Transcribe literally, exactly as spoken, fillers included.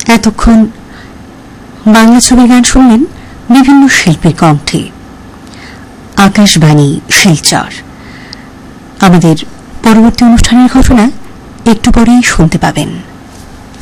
এতক্ষণ বাংলা ছবির গান শুনলেন বিভিন্ন শিল্পীর কণ্ঠে। আকাশবাণী শিলচর। আমাদের পরবর্তী অনুষ্ঠানের ঘটনা একটু পরেই শুনতে পাবেন।